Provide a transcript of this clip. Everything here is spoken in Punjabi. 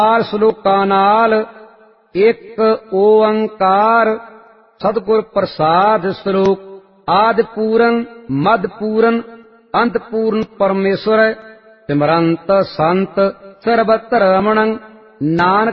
4 ਸ਼ਲੋਕਾਂ ਨਾਲ ਇੱਕ ਓੰਕਾਰ ਸਤਿਗੁਰ ਪ੍ਰਸਾਦ ਸ਼ਲੋਕ। ਆਦਿ ਪੂਰਨ ਮਧ ਪੂਰਨ ਅੰਤ ਪੂਰਨ ਪਰਮੇਸ਼ਵਰ ਸਿਮਰੰਤ ਸੰਤ ਸਰਬਤਰ ਰਮਣੰ ਨਾਨਕ